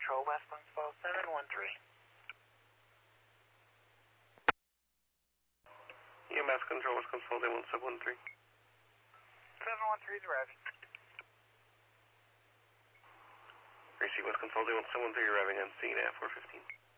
Control, West Winslow 713. EMS Control, West Winslow 1713. 713 is arriving. Receive West Control 1713, arriving on scene at 415.